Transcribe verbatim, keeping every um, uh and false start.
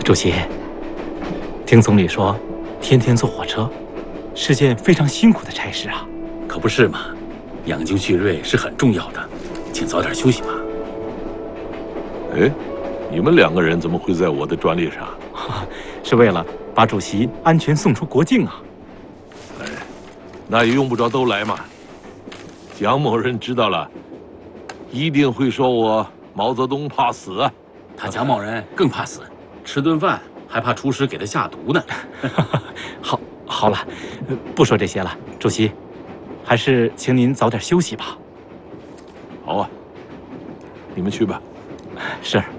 主席，听总理说，天天坐火车，是件非常辛苦的差事啊。 可不是嘛，养精蓄锐是很重要的，请早点休息吧。 哎，你们两个人怎么会在我的专列上？ 是为了把主席安全送出国境啊。 哎，那也用不着都来嘛。蒋某人知道了，一定会说我毛泽东怕死啊。 他蒋某人更怕死，吃顿饭还怕厨师给他下毒呢。 好，好了，不说这些了，主席，还是请您早点休息吧。 好啊，你们去吧。 是。